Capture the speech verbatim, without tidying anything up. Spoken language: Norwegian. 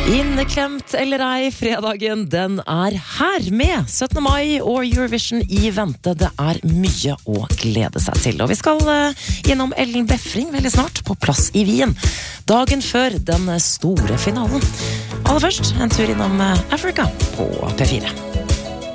Inneklemt eller ei, fredagen den er her med syttende mai og Eurovision i vente. Det er mye å glede seg til. Og vi skal gjennom Ellen Befring veldig snart på plass i Wien. Dagen før den store finalen. Aller først en tur innom Africa på P fire.